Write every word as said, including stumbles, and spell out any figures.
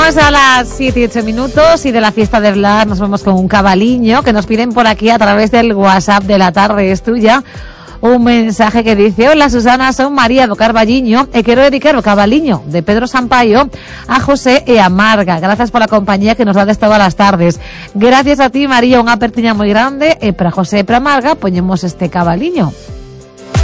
Llegamos a las siete y ocho minutos y de la fiesta de Blas nos vamos con un cabaliño que nos piden por aquí a través del WhatsApp de La Tarde es Tuya. Un mensaje que dice: hola Susana, son María do Carballiño e quero dedicar o cabaliño de Pedro Sampaio a José e a Marga. Gracias por la compañía que nos dades todas las tardes. Gracias a ti, María, unha apertiña moi grande, e para José e para Marga poñemos este cabaliño.